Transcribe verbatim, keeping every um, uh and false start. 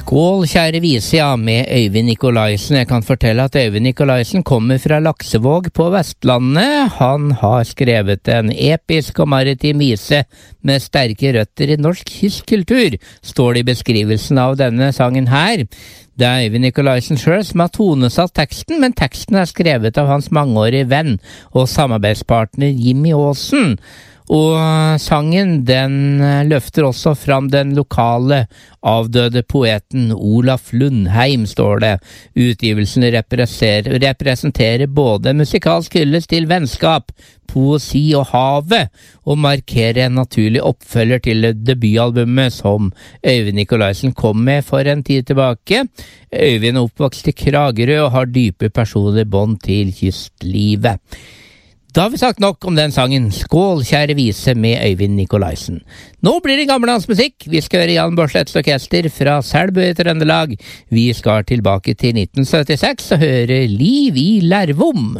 Skål, kjære vise, ja, med Øyvind Nikolaisen. Jeg kan fortelle at Øyvind Nikolaisen kommer fra Laksevåg på Vestlandet. Han har skrevet en episk og maritim vise med sterke røtter i norsk kystkultur, står det i beskrivelsen av denne sangen her. Det er Øyvind Nikolaisen selv som har tonesatt teksten, men teksten er skrevet av hans mangeårige venn og samarbeidspartner Jimmy Aasen. Og sangen, den løfter også fram den lokale avdøde poeten Olaf Lundheim, står det. Utgivelsen representerer både musikalsk hyllest til vennskap, poesi og havet, og markerer en naturlig oppfølger til debutalbumet som Øyvind Nikolaisen kom med for en tid tilbake. Øyvind er oppvokst i Kragerø og har dype personlige bånd til kystlivet. Da har vi sagt nok om den sangen. Skål, kjære vise, med Øyvind Nikolaisen. Nå blir det gammeldansmusikk. Vi skal høre Jan Borslets orkester fra Selbu i Trøndelag. Vi skal tilbake til nitten syttiseks og høre Liv i Lærvom.